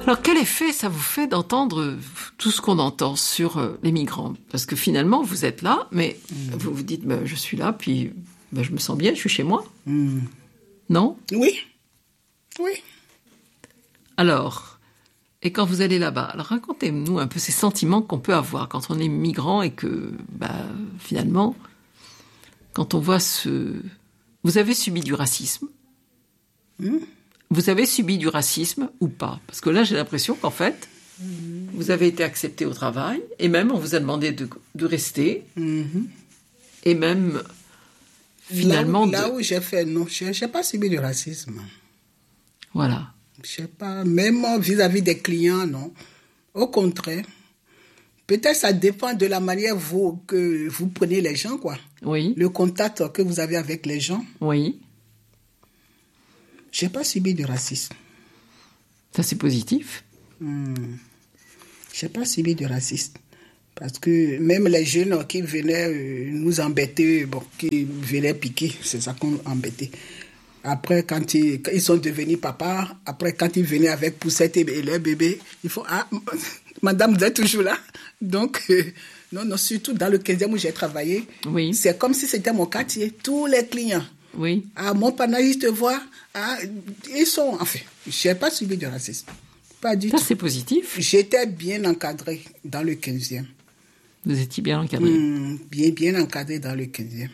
Alors, quel effet ça vous fait d'entendre tout ce qu'on entend sur les migrants? Parce que finalement, vous êtes là, mais vous vous dites, je suis là, puis je me sens bien, je suis chez moi. Non? Oui. Oui. Alors, et quand vous allez là-bas, alors racontez-nous un peu ces sentiments qu'on peut avoir quand on est migrant et que, finalement, quand on voit Vous avez subi du racisme? Vous avez subi du racisme ou pas? Parce que là, j'ai l'impression qu'en fait, vous avez été accepté au travail, et même on vous a demandé de rester, et même finalement... Là où j'ai fait, non, je n'ai pas subi du racisme. Voilà. Je sais pas, même vis-à-vis des clients, non. Au contraire. Peut-être ça dépend de la manière que vous prenez les gens, quoi. Oui. Le contact que vous avez avec les gens. Oui. Je n'ai pas subi de racisme. Ça, c'est positif. Je n'ai pas subi de racisme. Parce que même les jeunes qui venaient nous embêter, qui venaient piquer, c'est ça qu'on embêtait. Après, quand ils sont devenus papas, après, quand ils venaient avec poussette et leur bébé, ils font « Ah, madame, vous êtes toujours là ?» Donc, non, surtout dans le 15e où j'ai travaillé, oui. C'est comme si c'était mon quartier. Tous les clients. Oui. Ah, Montparnasse, ils te voient. Ah, ils sont... Enfin, je n'ai pas subi de racisme. Pas du tout. Ça, c'est positif. J'étais bien encadré dans le 15e. Vous étiez bien encadré. Bien encadré dans le 15e.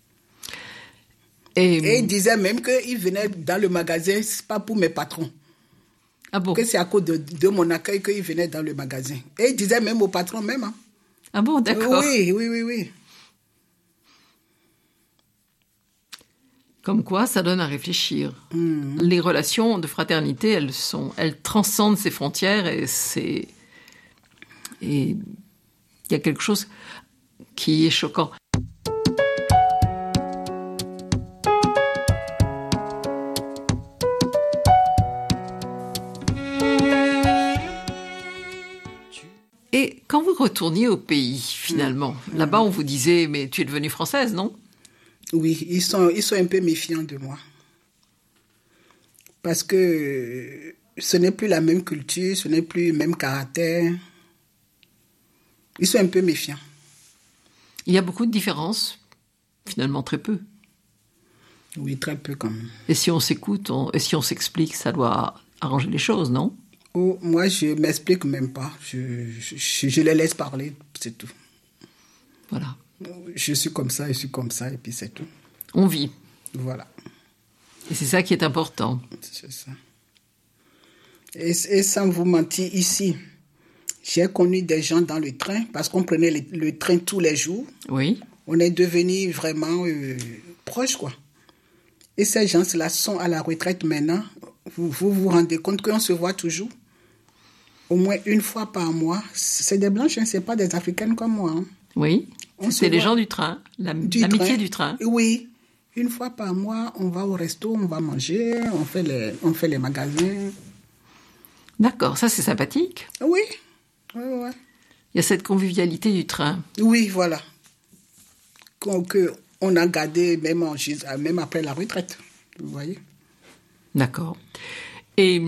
Et il disait même qu'il venait dans le magasin, c'est pas pour mes patrons. Ah bon? Que c'est à cause de mon accueil qu'il venait dans le magasin. Et il disait même au patron même. Hein. Ah bon, d'accord. Oui. Comme quoi, ça donne à réfléchir. Les relations de fraternité, elles transcendent ces frontières et il y a quelque chose qui est choquant. Et quand vous retourniez au pays, finalement, là-bas, on vous disait, mais tu es devenue française, non? Oui, ils sont un peu méfiants de moi. Parce que ce n'est plus la même culture, ce n'est plus le même caractère. Ils sont un peu méfiants. Il y a beaucoup de différences, finalement très peu. Oui, très peu quand même. Et si on s'écoute, et si on s'explique, ça doit arranger les choses, non? Oh, moi, je ne m'explique même pas. Je les laisse parler, c'est tout. Voilà. Je suis comme ça, et puis c'est tout. On vit. Voilà. Et c'est ça qui est important. C'est ça. Et sans vous mentir, ici, j'ai connu des gens dans le train, parce qu'on prenait le train tous les jours. Oui. On est devenus vraiment proches, quoi. Et ces gens-là sont à la retraite maintenant. Vous rendez compte qu'on se voit toujours? Au moins une fois par mois. C'est des Blanches, hein, ce n'est pas des Africaines comme moi. Hein. Oui, c'est les gens du train, l'amitié du train. Oui, une fois par mois, on va au resto, on va manger, on fait les magasins. D'accord, ça c'est sympathique. Oui. Il y a cette convivialité du train. Oui, voilà. Qu'on a gardé même après la retraite, vous voyez. D'accord. Et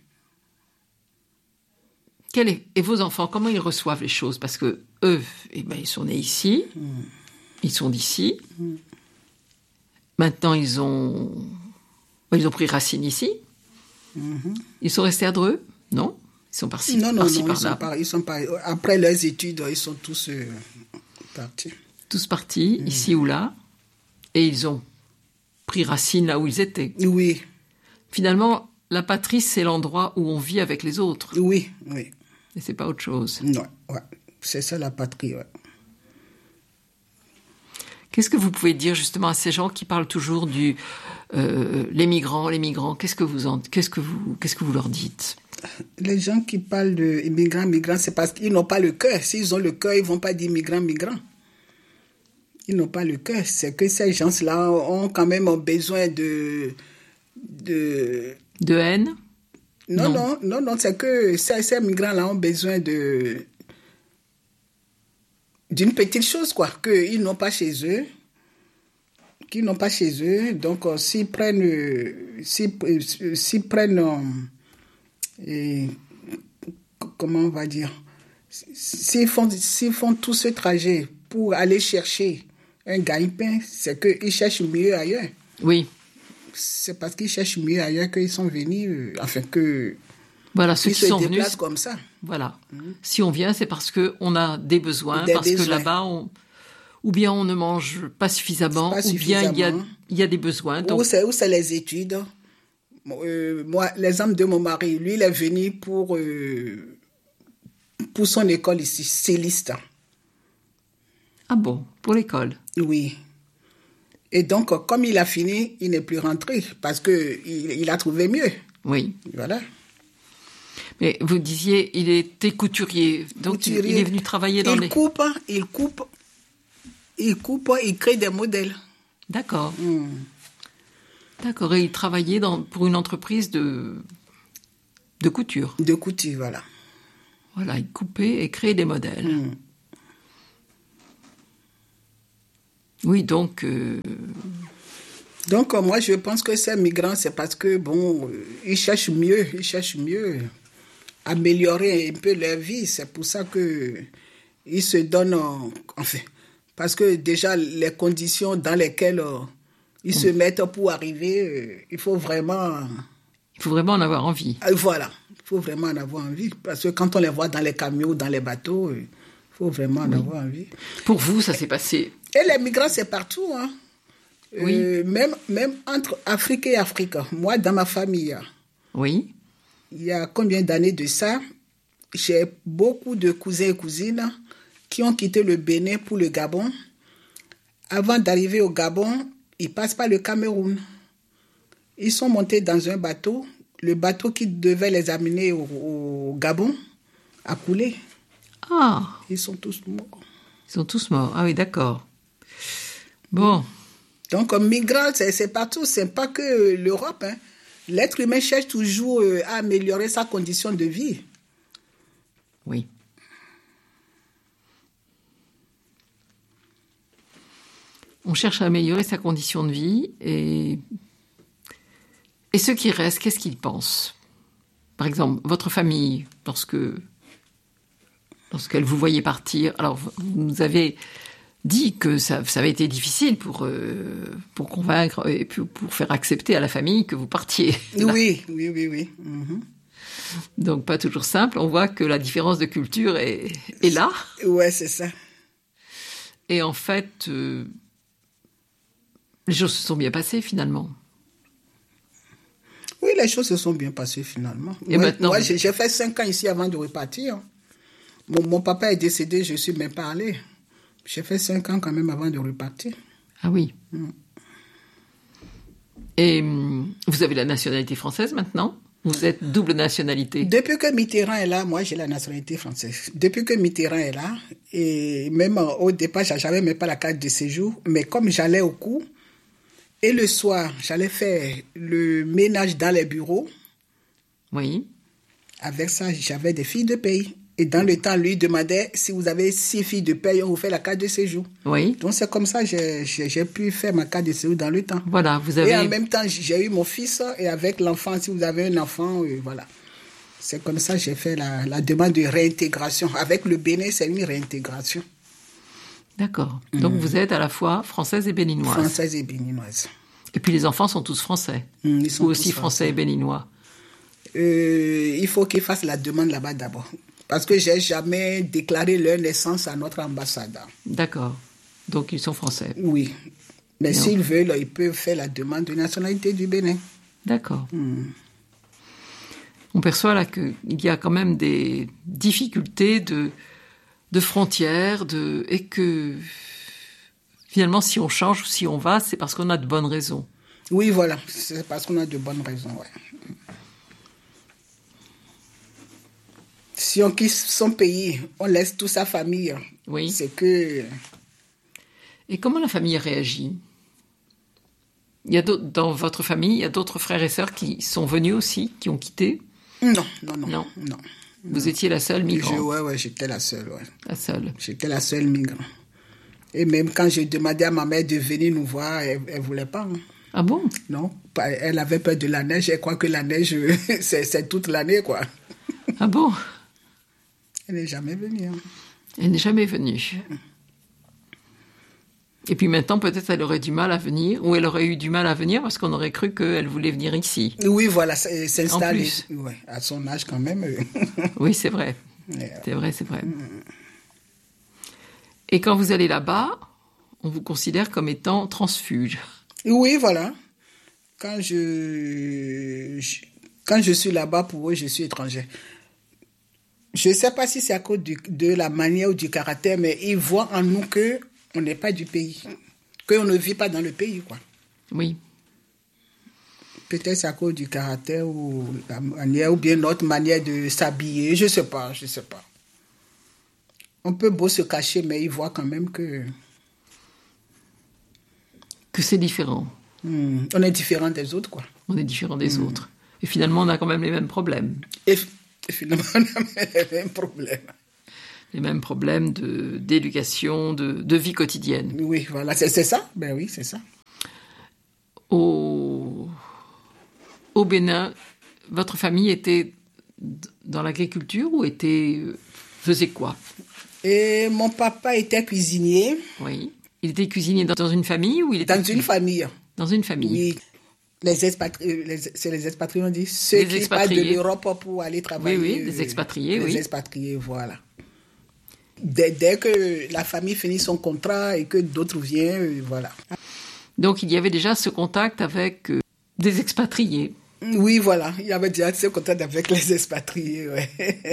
vos enfants, comment ils reçoivent les choses? Parce que eux, ils sont nés ici, ils sont d'ici. Maintenant, ils ont pris racine ici. Ils sont restés à Dreux? Non? Ils sont partis par-là. Ils sont pas. Après leurs études, ils sont tous partis. Tous partis, ici ou là, et ils ont pris racine là où ils étaient. Oui. Finalement, la patrie, c'est l'endroit où on vit avec les autres. Oui. Et c'est pas autre chose. Non, ouais. C'est ça la patrie, ouais. Qu'est-ce que vous pouvez dire justement à ces gens qui parlent toujours les migrants? Qu'est-ce que vous leur dites? Les gens qui parlent de migrants, c'est parce qu'ils n'ont pas le cœur. S'ils ont le cœur, ils vont pas dire migrants. Ils n'ont pas le cœur. C'est que ces gens-là ont quand même besoin de haine? Non, c'est que ces migrants-là ont besoin d'une petite chose, quoi, qu'ils n'ont pas chez eux. Donc, s'ils prennent comment on va dire, s'ils font tout ce trajet pour aller chercher un gagne-pain, c'est qu'ils cherchent mieux ailleurs. Oui. C'est parce qu'ils cherchent mieux ailleurs qu'ils sont venus, que voilà, ceux ils qui se sont déplacent venus, comme ça. Voilà. Si on vient, c'est parce qu'on a des besoins, Des parce que besoins. là-bas, ou bien on ne mange pas suffisamment, Pas ou bien suffisamment. il y a des besoins. Donc, Où c'est les études. Moi, l'exemple de mon mari, lui, il est venu pour son école ici, Céliste. ah bon, pour l'école. Oui. Et donc, comme il a fini, il n'est plus rentré parce qu'il a trouvé mieux. Oui. Voilà. Mais vous disiez, il était couturier, donc il est venu travailler dans les... Il coupe, il crée des modèles. D'accord. D'accord, et il travaillait pour une entreprise de couture. De couture, voilà. Voilà, il coupait et créait des modèles. Oui, donc... Donc, moi, je pense que ces migrants, c'est parce que, ils cherchent mieux, améliorer un peu leur vie. C'est pour ça qu'ils se donnent, enfin, parce que déjà, les conditions dans lesquelles ils se mettent pour arriver, il faut vraiment... Il faut vraiment en avoir envie. Voilà, il faut vraiment en avoir envie. Parce que quand on les voit dans les camions, dans les bateaux, il faut vraiment en avoir envie. Pour vous, ça s'est passé... Et les migrants, c'est partout, hein. Oui. Même entre Afrique et Afrique. Moi, dans ma famille, oui. Il y a combien d'années de ça, j'ai beaucoup de cousins et cousines qui ont quitté le Bénin pour le Gabon. Avant d'arriver au Gabon, ils passent par le Cameroun. Ils sont montés dans un bateau. Le bateau qui devait les amener au Gabon a coulé. Ah. Ils sont tous morts. Ils sont tous morts. Ah oui, d'accord. Bon. Donc, migrants, c'est partout. C'est pas que l'Europe, hein. L'être humain cherche toujours à améliorer sa condition de vie. Oui. On cherche à améliorer sa condition de vie et ceux qui restent, qu'est-ce qu'ils pensent ? Par exemple, votre famille, lorsqu'elle vous voyait partir, alors vous nous avez dit que ça avait été difficile pour convaincre et pour faire accepter à la famille que vous partiez. Oui. Mm-hmm. Donc pas toujours simple. On voit que la différence de culture est là. Ouais, c'est ça. Et en fait, les choses se sont bien passées finalement. Oui, les choses se sont bien passées finalement. Et maintenant, moi j'ai fait 5 ans ici avant de repartir. Mon papa est décédé, je ne suis même pas allée. J'ai fait 5 ans quand même avant de repartir. Ah oui. Et vous avez la nationalité française maintenant ? Vous êtes double nationalité ? Depuis que Mitterrand est là, moi j'ai la nationalité française. Depuis que Mitterrand est là, et même au départ, je n'avais même pas la carte de séjour, mais comme j'allais au cours, et le soir, j'allais faire le ménage dans les bureaux. Oui. Avec ça, j'avais des filles de paye. Et dans le temps, lui demandait si vous avez 6 filles de paye, on vous fait la carte de séjour. Oui. Donc c'est comme ça que j'ai pu faire ma carte de séjour dans le temps. Voilà, vous avez... Et en même temps, j'ai eu mon fils et avec l'enfant, si vous avez un enfant, voilà. C'est comme ça que j'ai fait la demande de réintégration. Avec le Bénin, c'est une réintégration. D'accord. Donc vous êtes à la fois française et béninoise. Française et béninoise. Et puis les enfants sont tous français. Ils sont ou aussi français et béninois. Il faut qu'ils fassent la demande là-bas d'abord. Parce que je n'ai jamais déclaré leur naissance à notre ambassade. D'accord. Donc ils sont français. Oui. Mais s'ils veulent, ils peuvent faire la demande de nationalité du Bénin. D'accord. On perçoit là qu'il y a quand même des difficultés de frontières et que finalement si on change ou si on va, c'est parce qu'on a de bonnes raisons. Oui, voilà. C'est parce qu'on a de bonnes raisons, ouais. Si on quitte son pays, on laisse toute sa famille. Oui. C'est que... Et comment la famille réagit ? Dans votre famille, il y a d'autres frères et sœurs qui sont venus aussi, qui ont quitté ? Non. Vous étiez la seule migrante ? Ouais, j'étais la seule, ouais. La seule. J'étais la seule migrante. Et même quand j'ai demandé à ma mère de venir nous voir, elle ne voulait pas. Hein. Ah bon ? Non, elle avait peur de la neige. Elle croit que la neige, c'est toute l'année, quoi. Ah bon ? Elle n'est jamais venue. Hein. Elle n'est jamais venue. Et puis maintenant, peut-être elle aurait du mal à venir, ou elle aurait eu du mal à venir parce qu'on aurait cru qu'elle voulait venir ici. Oui, voilà, s'installer. Ouais, à son âge quand même. Oui, c'est vrai. C'est vrai, c'est vrai. Et quand vous allez là-bas, on vous considère comme étant transfuge. Oui, voilà. Quand je suis là-bas, pour eux, je suis étranger. Je ne sais pas si c'est à cause de la manière ou du caractère, mais ils voient en nous qu'on n'est pas du pays, qu'on ne vit pas dans le pays, quoi. Oui. Peut-être c'est à cause du caractère ou la manière, ou bien notre manière de s'habiller, je ne sais pas. On peut beau se cacher, mais ils voient quand même que c'est différent. On est différent des autres, quoi. On est différent des autres. Et finalement, on a quand même les mêmes problèmes. Et finalement, on a les mêmes problèmes. Les mêmes problèmes d'éducation, de vie quotidienne. Oui, voilà, c'est ça. Ben oui, c'est ça. Au Bénin, votre famille était dans l'agriculture ou faisait quoi? Et mon papa était cuisinier. Oui. Il était cuisinier dans une famille ou il était... Dans une famille. Dans une famille. Oui. C'est les expatriés, on dit. Ceux qui partent de l'Europe pour aller travailler. Oui, les expatriés, oui. Les expatriés, voilà. Dès que la famille finit son contrat et que d'autres viennent, voilà. Donc, il y avait déjà ce contact avec des expatriés. Oui, voilà. Il y avait déjà ce contact avec les expatriés, ouais.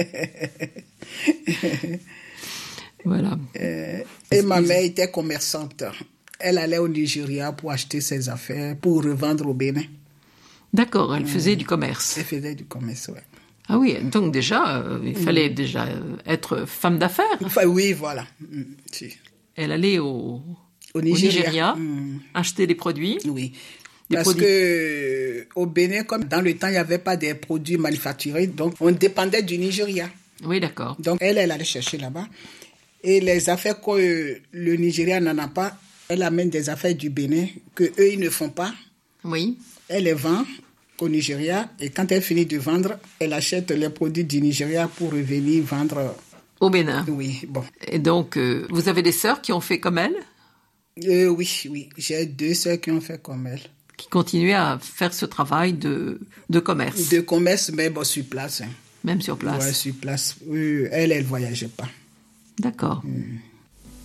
Voilà. Et ma mère était commerçante. Elle allait au Nigeria pour acheter ses affaires, pour revendre au Bénin. D'accord, elle faisait du commerce. Elle faisait du commerce, oui. Ah oui, donc déjà, il fallait déjà être femme d'affaires. Enfin, oui, voilà. Si. Elle allait au Nigeria acheter des produits. Oui. Parce que au Bénin, comme dans le temps, il n'y avait pas des produits manufacturés, donc on dépendait du Nigeria. Oui, d'accord. Donc elle allait chercher là-bas. Et les affaires que le Nigeria n'en a pas, elle amène des affaires du Bénin que eux ils ne font pas. Oui. Elle les vend au Nigeria et quand elle finit de vendre, elle achète les produits du Nigeria pour revenir vendre au Bénin. Oui, bon. Et donc, vous avez des sœurs qui ont fait comme elle? Oui. J'ai 2 sœurs qui ont fait comme elle. Qui continuaient à faire ce travail de commerce. De commerce, mais bon, sur place. Hein. Même sur place. Oui, sur place. Elle voyageait pas. D'accord.